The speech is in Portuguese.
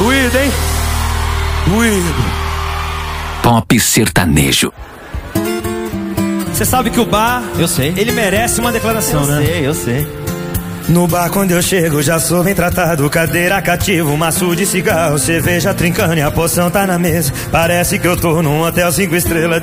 Doído, hein? Doído. Pop sertanejo. Você sabe que o bar, eu sei, ele merece uma declaração, né? Eu sei. No bar quando eu chego já sou bem tratado. Cadeira cativa, maço de cigarro, cerveja trincando e a poção tá na mesa. Parece que eu tô num hotel 5 estrelas.